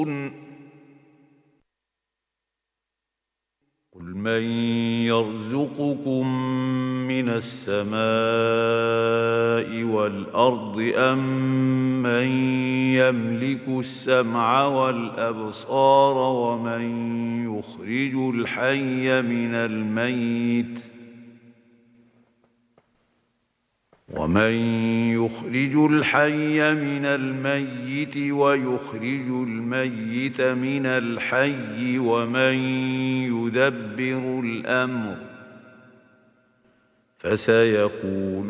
قل من يرزقكم من السماء والأرض أم من يملك السمع والأبصار ومن يخرج الحي من الميت ويخرج الميت من الحي ومن يدبر الأمر فسيقولون